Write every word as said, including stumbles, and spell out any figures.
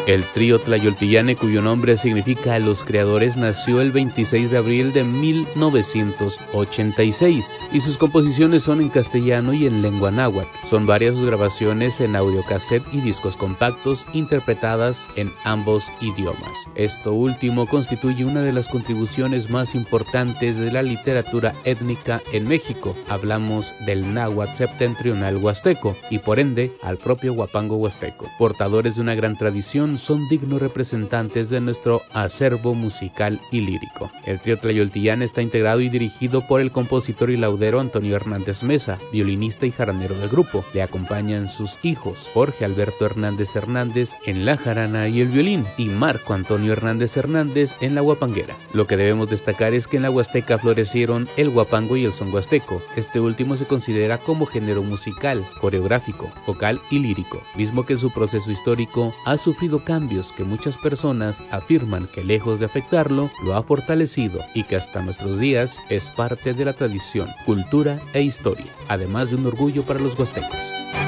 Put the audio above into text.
El trío Tlayoltillane, cuyo nombre significa los creadores, nació el veintiséis de abril de mil novecientos ochenta y seis y sus composiciones son en castellano y en lengua náhuatl. Son varias sus grabaciones en audiocassette y discos compactos interpretadas en ambos idiomas. Esto último constituye una de las contribuciones más importantes de la literatura étnica en México. Hablamos del náhuatl septentrional huasteco y por ende al propio huapango huasteco. Portadores de una gran tradición, son dignos representantes de nuestro acervo musical y lírico. El trío Tlayoltillane está integrado y dirigido por el compositor y laudero Antonio Hernández Mesa, violinista y jaranero del grupo. Le acompañan sus hijos Jorge Alberto Hernández Hernández en la jarana y el violín y Marco Antonio Hernández Hernández en la huapanguera. Lo que debemos destacar es que en la Huasteca florecieron el huapango y el son huasteco. Este último se considera como género musical, coreográfico, vocal y lírico, mismo que en su proceso histórico ha sufrido cambios que muchas personas afirman que lejos de afectarlo, lo ha fortalecido y que hasta nuestros días es parte de la tradición, cultura e historia, además de un orgullo para los huastecos.